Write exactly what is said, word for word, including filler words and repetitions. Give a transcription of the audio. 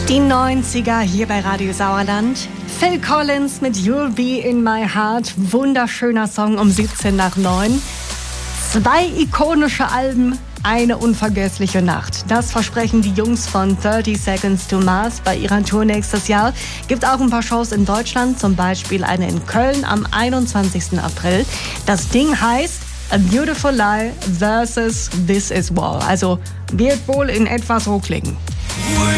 Die neunziger hier bei Radio Sauerland. Phil Collins mit You'll Be In My Heart. Wunderschöner Song um siebzehn nach neun. Zwei ikonische Alben, eine unvergessliche Nacht. Das versprechen die Jungs von thirty Seconds to Mars bei ihrer Tour nächstes Jahr. Gibt auch ein paar Shows in Deutschland, zum Beispiel eine in Köln am einundzwanzigsten April. Das Ding heißt A Beautiful Lie versus This Is War. Also wird wohl in etwa so klingen.